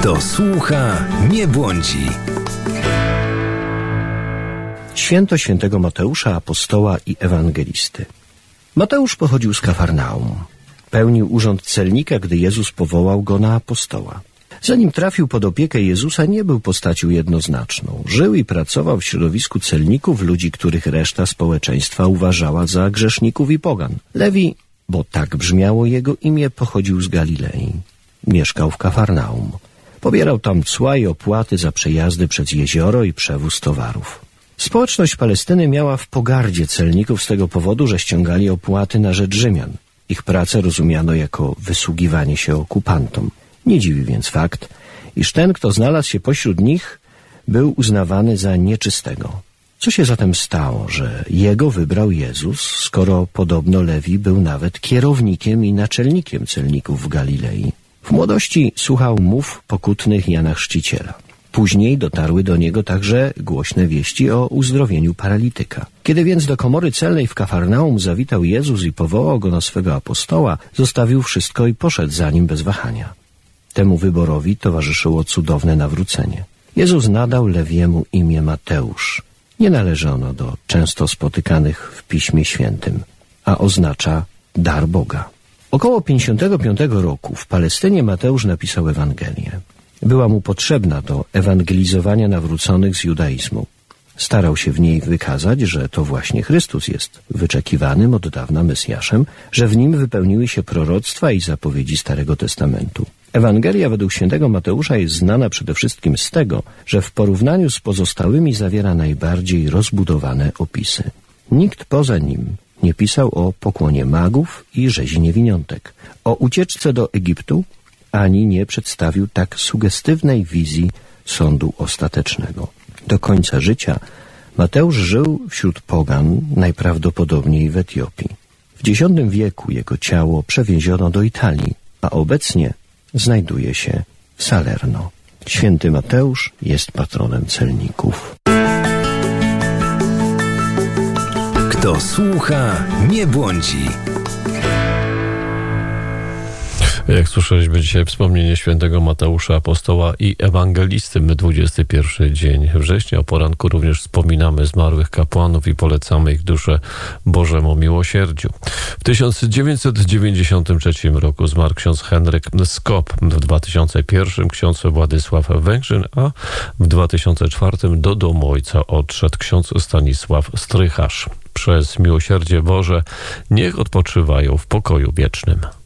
Kto słucha, nie błądzi. Święto świętego Mateusza, apostoła i ewangelisty. Mateusz pochodził z Kafarnaum. Pełnił urząd celnika, gdy Jezus powołał go na apostoła. Zanim trafił pod opiekę Jezusa, nie był postacią jednoznaczną. Żył i pracował w środowisku celników, ludzi, których reszta społeczeństwa uważała za grzeszników i pogan. Lewi, bo tak brzmiało jego imię, pochodził z Galilei. Mieszkał w Kafarnaum. Pobierał tam cła i opłaty za przejazdy przez jezioro i przewóz towarów. Społeczność Palestyny miała w pogardzie celników z tego powodu, że ściągali opłaty na rzecz Rzymian. Ich pracę rozumiano jako wysługiwanie się okupantom. Nie dziwi więc fakt, iż ten, kto znalazł się pośród nich, był uznawany za nieczystego. Co się zatem stało, że jego wybrał Jezus, skoro podobno Lewi był nawet kierownikiem i naczelnikiem celników w Galilei? W młodości słuchał mów pokutnych Jana Chrzciciela. Później dotarły do niego także głośne wieści o uzdrowieniu paralityka. Kiedy więc do komory celnej w Kafarnaum zawitał Jezus i powołał go na swego apostoła, zostawił wszystko i poszedł za nim bez wahania. Temu wyborowi towarzyszyło cudowne nawrócenie. Jezus nadał Lewiemu imię Mateusz. Nie należy ono do często spotykanych w Piśmie Świętym, a oznacza dar Boga. Około 55 roku w Palestynie Mateusz napisał Ewangelię. Była mu potrzebna do ewangelizowania nawróconych z judaizmu. Starał się w niej wykazać, że to właśnie Chrystus jest wyczekiwanym od dawna Mesjaszem, że w nim wypełniły się proroctwa i zapowiedzi Starego Testamentu. Ewangelia według świętego Mateusza jest znana przede wszystkim z tego, że w porównaniu z pozostałymi zawiera najbardziej rozbudowane opisy. Nikt poza nim nie pisał o pokłonie magów i rzezi niewiniątek, o ucieczce do Egiptu, ani nie przedstawił tak sugestywnej wizji sądu ostatecznego. Do końca życia Mateusz żył wśród pogan, najprawdopodobniej w Etiopii. W X wieku jego ciało przewieziono do Italii, a obecnie znajduje się w Salerno. Święty Mateusz jest patronem celników. Kto słucha, nie błądzi. Jak słyszeliśmy dzisiaj wspomnienie świętego Mateusza, apostoła i ewangelisty. My 21 dzień września. O poranku również wspominamy zmarłych kapłanów i polecamy ich duszę Bożemu miłosierdziu. W 1993 roku zmarł ksiądz Henryk Skop. W 2001 ksiądz Władysław Węgrzyn, a w 2004 do domu ojca odszedł ksiądz Stanisław Strycharz. Przez miłosierdzie Boże niech odpoczywają w pokoju wiecznym.